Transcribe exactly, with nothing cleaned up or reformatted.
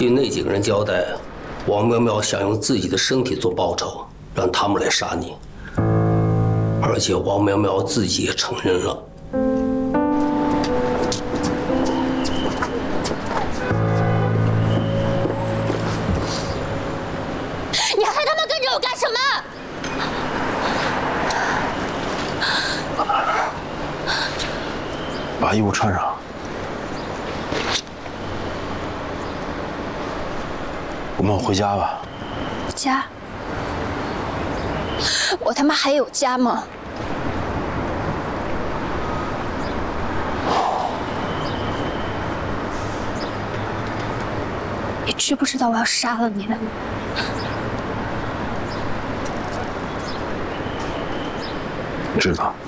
据那几个人交代，王苗苗想用自己的身体做报酬，让他们来杀你。而且王苗苗自己也承认了。 你还他妈跟着我干什么？ 把衣服穿上。我们回家吧。 家？我他妈还有家吗？你知不知道我要杀了你？ 知道。